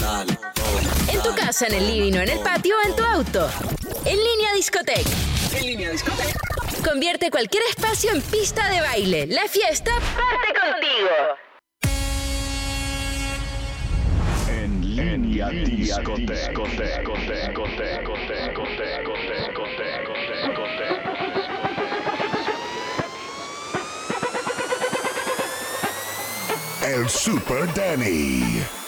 En tu casa, en el living o en el patio o en tu auto. En Línea Discoteca. Convierte cualquier espacio en pista de baile. La fiesta parte contigo. En Línea Discoteca. El Super Danny.